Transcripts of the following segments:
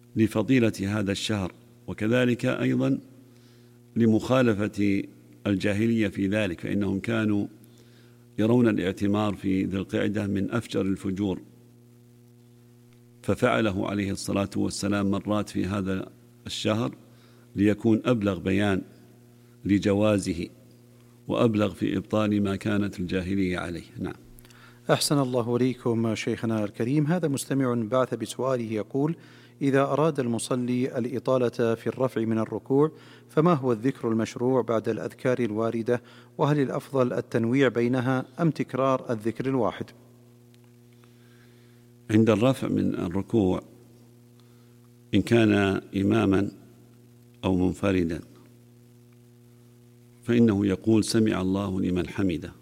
لفضيلة هذا الشهر، وكذلك أيضا لمخالفة الجاهلية في ذلك، فإنهم كانوا يرون الاعتمار في ذي القعدة من أفجر الفجور، ففعله عليه الصلاة والسلام مرات في هذا الشهر ليكون أبلغ بيان لجوازه وأبلغ في إبطال ما كانت الجاهلية عليه. نعم. أحسن الله إليكم شيخنا الكريم. هذا مستمع بعث بسؤاله يقول: إذا أراد المصلي الإطالة في الرفع من الركوع فما هو الذكر المشروع بعد الأذكار الواردة، وهل الأفضل التنويع بينها أم تكرار الذكر الواحد؟ عند الرفع من الركوع إن كان إماما أو منفردا فإنه يقول سمع الله لمن حمده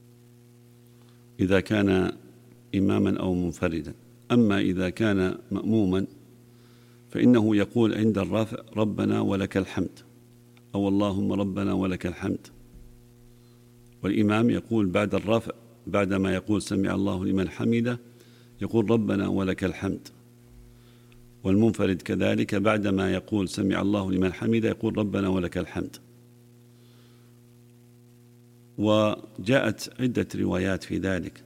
إذا كان إماما أو منفردا. أما إذا كان مأموما فإنه يقول عند الرفع ربنا ولك الحمد أو اللهم ربنا ولك الحمد، والإمام يقول بعد الرفع بعدما يقول سمع الله لمن حمده يقول ربنا ولك الحمد، والمنفرد كذلك بعدما يقول سمع الله لمن حمده يقول ربنا ولك الحمد. وجاءت عدة روايات في ذلك،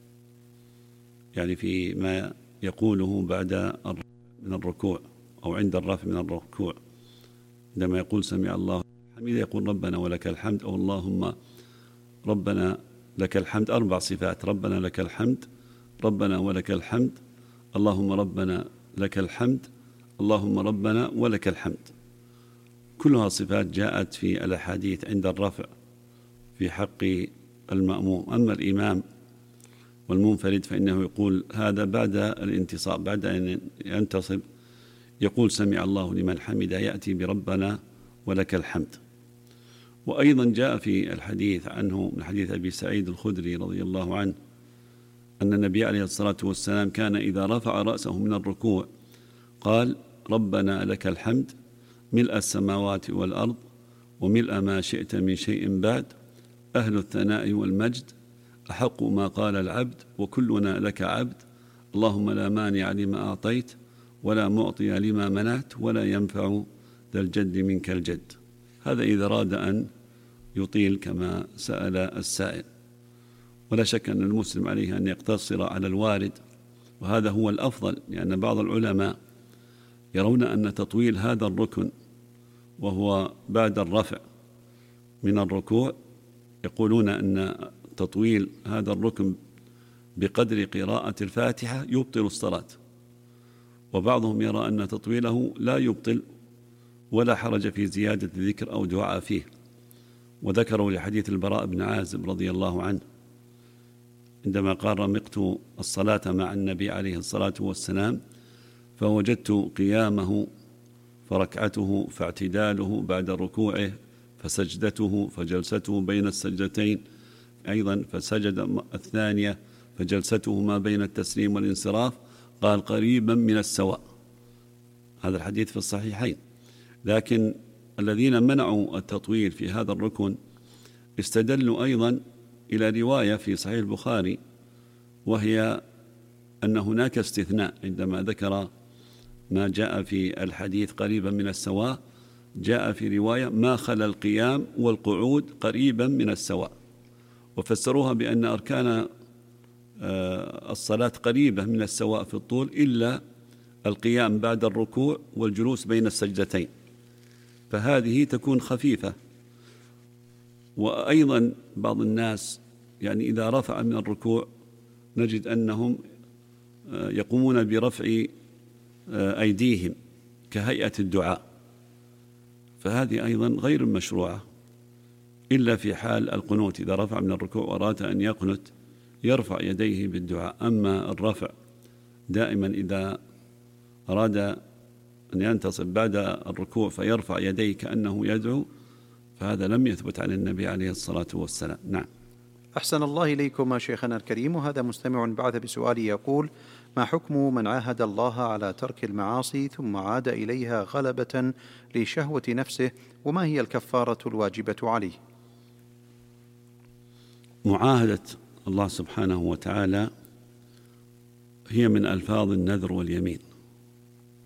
يعني في ما يقوله بعد من الركوع أو عند الرفع من الركوع، عندما يقول سمع الله حميدا يقول ربنا ولك الحمد أو اللهم ربنا لك الحمد، 4 صفات: ربنا لك الحمد، ربنا ولك الحمد، اللهم ربنا لك الحمد، اللهم ربنا ولك الحمد. كلها صفات جاءت في الأحاديث عند الرفع في حق المأموم. أما الإمام والمنفرد فإنه يقول هذا بعد الانتصاب، بعد أن ينتصب يقول سمع الله لمن حمده يأتي بربنا ولك الحمد. وأيضا جاء في الحديث عنه من حديث أبي سعيد الخدري رضي الله عنه أن النبي عليه الصلاة والسلام كان إذا رفع رأسه من الركوع قال ربنا لك الحمد ملء السماوات والأرض وملء ما شئت من شيء بعد، أهل الثناء والمجد، أحق ما قال العبد وكلنا لك عبد، اللهم لا مانع لما أعطيت ولا معطي لما منعت ولا ينفع ذا الجد منك الجد. هذا إذا أراد أن يطيل كما سأل السائل، ولا شك أن المسلم عليه أن يقتصر على الوارد، وهذا هو الأفضل، لأن بعض العلماء يرون أن تطويل هذا الركن وهو بعد الرفع من الركوع، يقولون أن تطويل هذا الركن بقدر قراءة الفاتحة يبطل الصلاة، وبعضهم يرى أن تطويله لا يبطل ولا حرج في زيادة ذكر أو دعاء فيه. وذكروا لحديث البراء بن عازب رضي الله عنه عندما قال رمقت الصلاة مع النبي عليه الصلاة والسلام فوجدت قيامه فركعته فاعتداله بعد ركوعه فسجدته فجلسته بين السجدتين أيضا فسجد الثانية فجلسته ما بين التسليم والانصراف، قال قريبا من السواء. هذا الحديث في الصحيحين. لكن الذين منعوا التطويل في هذا الركن استدلوا أيضا إلى رواية في صحيح البخاري، وهي أن هناك استثناء عندما ذكر ما جاء في الحديث قريبا من السواء، جاء في رواية ما خلا القيام والقعود قريبا من السواء، وفسروها بأن أركان الصلاة قريبة من السواء في الطول إلا القيام بعد الركوع والجلوس بين السجدتين، فهذه تكون خفيفة. وأيضا بعض الناس يعني إذا رفع من الركوع نجد أنهم يقومون برفع أيديهم كهيئة الدعاء، فهذه أيضا غير مشروعة إلا في حال القنوت، إذا رفع من الركوع وأراد أن يقنت يرفع يديه بالدعاء. أما الرفع دائما إذا أراد أن ينتصب بعد الركوع فيرفع يديه كأنه يدعو، فهذا لم يثبت عن النبي عليه الصلاة والسلام. نعم. أحسن الله إليكم شيخنا الكريم. وهذا مستمع بعث بسؤال يقول: ما حكم من عاهد الله على ترك المعاصي ثم عاد إليها غلبة لشهوة نفسه، وما هي الكفارة الواجبة عليه؟ معاهدة الله سبحانه وتعالى هي من ألفاظ النذر واليمين،